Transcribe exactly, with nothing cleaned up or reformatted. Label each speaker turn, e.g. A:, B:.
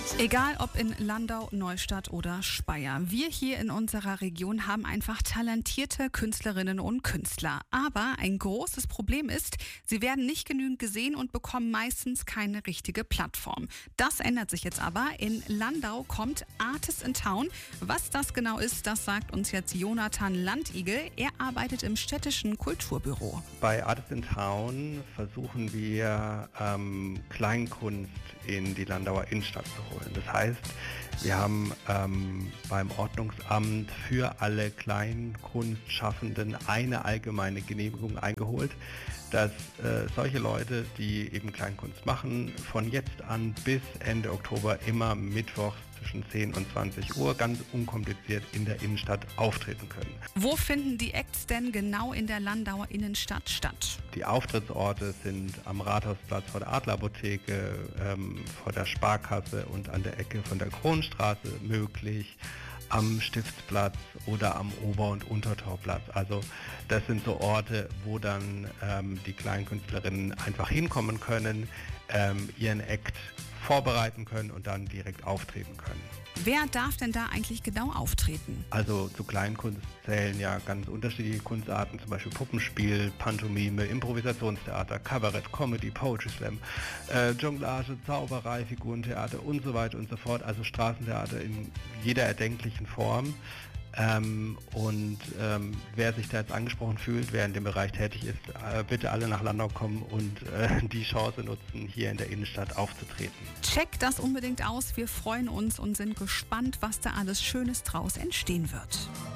A: Egal ob in Landau, Neustadt oder Speyer. Wir hier in unserer Region haben einfach talentierte Künstlerinnen und Künstler. Aber ein großes Problem ist, sie werden nicht genügend gesehen und bekommen meistens keine richtige Plattform. Das ändert sich jetzt aber. In Landau kommt Artist in Town. Was das genau ist, das sagt uns jetzt Jonathan Landigel. Er arbeitet im städtischen Kulturbüro.
B: Bei Artist in Town versuchen wir ähm, Kleinkunst in die Landauer Innenstadt zu holen. Das heißt, wir haben ähm, beim Ordnungsamt für alle Kleinkunstschaffenden eine allgemeine Genehmigung eingeholt, dass äh, solche Leute, die eben Kleinkunst machen, von jetzt an bis Ende Oktober immer mittwochs zwischen zehn und zwanzig Uhr ganz unkompliziert in der Innenstadt auftreten können.
A: Wo finden die Acts denn genau in der Landauer Innenstadt statt?
B: Die Auftrittsorte sind am Rathausplatz vor der Adlerapotheke, ähm, vor der Sparkasse und an der Ecke von der Kronstraße möglich, am Stiftsplatz oder am Ober- und Untertorplatz. Also das sind so Orte, wo dann ähm, die Kleinkünstlerinnen einfach hinkommen können, ähm, ihren Act vorbereiten können und dann direkt auftreten können.
A: Wer darf denn da eigentlich genau auftreten?
B: Also zu Kleinkunst zählen ja ganz unterschiedliche Kunstarten, zum Beispiel Puppenspiel, Pantomime, Improvisationstheater, Kabarett, Comedy, Poetry Slam, äh, Jonglage, Zauberei, Figurentheater und so weiter und so fort. Also Straßentheater in jeder erdenklichen Form. Ähm, und ähm, wer sich da jetzt angesprochen fühlt, wer in dem Bereich tätig ist, äh, bitte alle nach Landau kommen und äh, die Chance nutzen, hier in der Innenstadt aufzutreten.
A: Checkt das unbedingt aus. Wir freuen uns und sind gespannt, was da alles Schönes draus entstehen wird.